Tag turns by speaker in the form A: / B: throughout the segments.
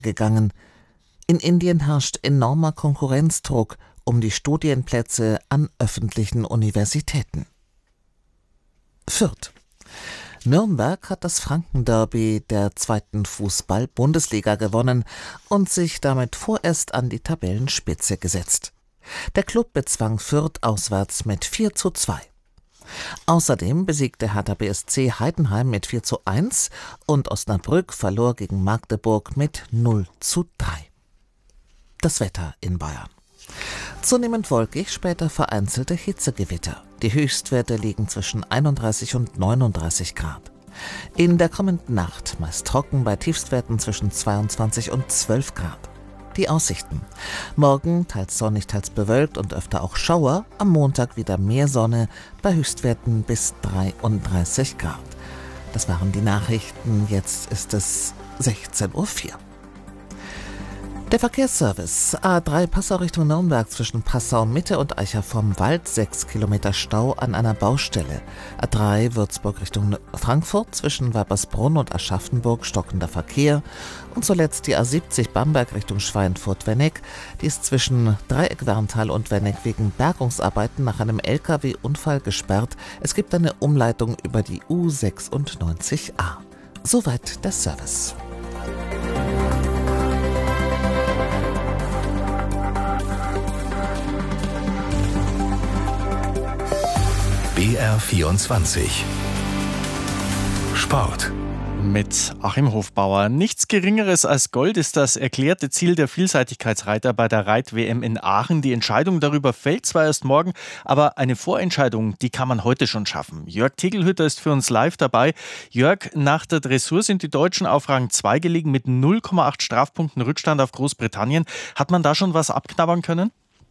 A: gegangen. In Indien herrscht enormer Konkurrenzdruck um die Studienplätze an öffentlichen Universitäten. Fürth. Nürnberg hat das Franken-Derby der 2. Fußball-Bundesliga gewonnen und sich damit vorerst an die Tabellenspitze gesetzt. Der Klub bezwang Fürth auswärts mit 4:2. Außerdem besiegte Hertha BSC Heidenheim mit 4:1 und Osnabrück verlor gegen Magdeburg mit 0:3. Das Wetter in Bayern. Zunehmend wolkig, später vereinzelte Hitzegewitter. Die Höchstwerte liegen zwischen 31 und 39 Grad. In der kommenden Nacht meist trocken bei Tiefstwerten zwischen 22 und 12 Grad. Die Aussichten. Morgen teils sonnig, teils bewölkt und öfter auch Schauer. Am Montag wieder mehr Sonne bei Höchstwerten bis 33 Grad. Das waren die Nachrichten. Jetzt ist es 16:04 Uhr. Der Verkehrsservice. A3 Passau Richtung Nürnberg zwischen Passau Mitte und Eicher vom Wald 6 Kilometer Stau an einer Baustelle. A3 Würzburg Richtung Frankfurt zwischen Weibersbrunn und Aschaffenburg stockender Verkehr. Und zuletzt die A70 Bamberg Richtung Schweinfurt-Wenneck. Die ist zwischen Dreieck Werntal und Wenneck wegen Bergungsarbeiten nach einem LKW-Unfall gesperrt. Es gibt eine Umleitung über die U96a. Soweit der Service.
B: BR24 Sport.
C: Mit Achim Hofbauer. Nichts Geringeres als Gold ist das erklärte Ziel der Vielseitigkeitsreiter bei der Reit-WM in Aachen. Die Entscheidung darüber fällt zwar erst morgen, aber eine Vorentscheidung, die kann man heute schon schaffen. Jörg Tegelhütter ist für uns live dabei. Jörg, nach der Dressur sind die Deutschen auf Rang 2 gelegen mit 0,8 Strafpunkten Rückstand auf Großbritannien. Hat man da schon was abknabbern können?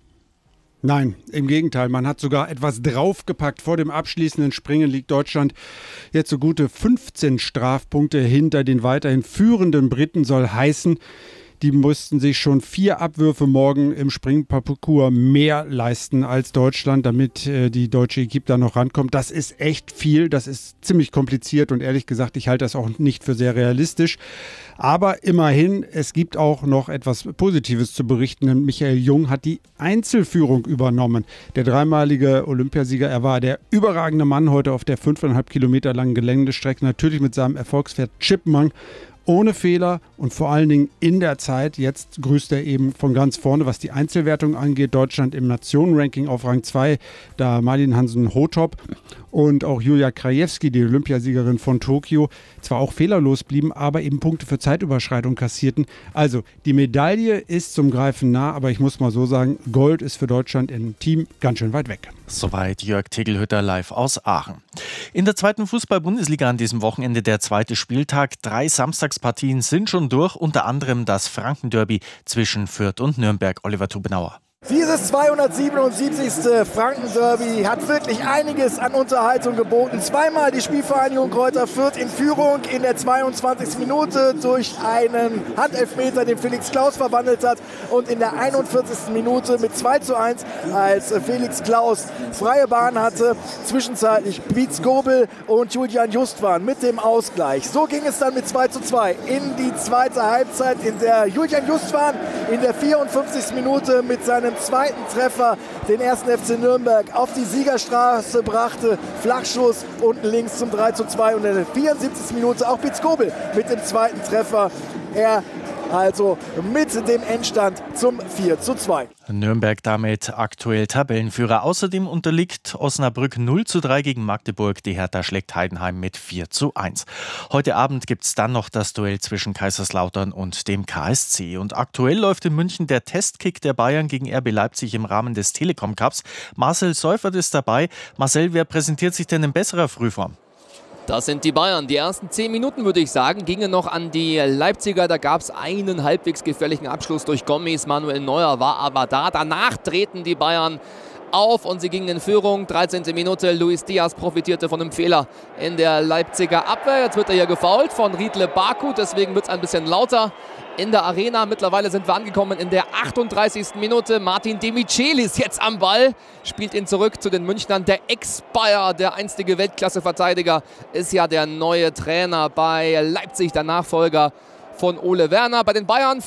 D: Nein, im Gegenteil. Man hat sogar etwas draufgepackt. Vor dem abschließenden Springen liegt Deutschland jetzt so gute 15 Strafpunkte hinter den weiterhin führenden Briten, soll heißen, die mussten sich schon 4 Abwürfe morgen im Springparcours mehr leisten als Deutschland, damit die deutsche Equipe da noch rankommt. Das ist echt viel, das ist ziemlich kompliziert und ehrlich gesagt, ich halte das auch nicht für sehr realistisch. Aber immerhin, es gibt auch noch etwas Positives zu berichten, denn Michael Jung hat die Einzelführung übernommen. Der dreimalige Olympiasieger, er war der überragende Mann heute auf der 5,5 Kilometer langen Geländestrecke, natürlich mit seinem Erfolgspferd Chipmunk. Ohne Fehler und vor allen Dingen in der Zeit. Jetzt grüßt er eben von ganz vorne, was die Einzelwertung angeht. Deutschland im Nationenranking auf Rang 2, da Malin Hansen-Hothop und auch Julia Krajewski, die Olympiasiegerin von Tokio, zwar auch fehlerlos blieben, aber eben Punkte für Zeitüberschreitung kassierten. Also die Medaille ist zum Greifen nah, aber ich muss mal so sagen, Gold ist für Deutschland im Team ganz schön weit weg.
C: Soweit Jörg Tegelhütter live aus Aachen. In der 2. Fußball-Bundesliga an diesem Wochenende der 2. Spieltag. 3 Samstagspartien sind schon durch, unter anderem das Franken-Derby zwischen Fürth und Nürnberg. Oliver Tubenauer.
E: Dieses 277. Franken-Derby hat wirklich einiges an Unterhaltung geboten. Zweimal die Spielvereinigung Greuther Fürth in Führung in der 22. Minute durch einen Handelfmeter, den Felix Klaus verwandelt hat. Und in der 41. Minute mit 2:1, als Felix Klaus freie Bahn hatte, zwischenzeitlich Pietz Gobel und Julian Justwan mit dem Ausgleich. So ging es dann mit 2:2 in die zweite Halbzeit, in der Julian Justwan in der 54. Minute mit seinem zweiten Treffer den 1. FC Nürnberg auf die Siegerstraße brachte. Flachschuss unten links zum 3:2 und in der 74. Minute auch Pietz Gobel mit dem zweiten Treffer. Er also mit dem Endstand zum 4:2.
C: Nürnberg damit aktuell Tabellenführer. Außerdem unterliegt Osnabrück 0:3 gegen Magdeburg. Die Hertha schlägt Heidenheim mit 4:1. Heute Abend gibt es dann noch das Duell zwischen Kaiserslautern und dem KSC. Und aktuell läuft in München der Testkick der Bayern gegen RB Leipzig im Rahmen des Telekom Cups. Marcel Seufert ist dabei. Marcel, wer präsentiert sich denn in besserer Frühform?
F: Das sind die Bayern. Die ersten 10 Minuten, würde ich sagen, gingen noch an die Leipziger. Da gab es einen halbwegs gefährlichen Abschluss durch Gomez. Manuel Neuer war aber da. Danach drehten die Bayern auf und sie gingen in Führung. 13. Minute, Luis Diaz profitierte von einem Fehler in der Leipziger Abwehr. Jetzt wird er hier gefoult von Riedle Baku, deswegen wird es ein bisschen lauter in der Arena. Mittlerweile sind wir angekommen in der 38. Minute. Martin Demichelis jetzt am Ball, spielt ihn zurück zu den Münchnern. Der Ex-Bayer, der einstige Weltklasse-Verteidiger, ist ja der neue Trainer bei Leipzig, der Nachfolger von Ole Werner. Bei den Bayern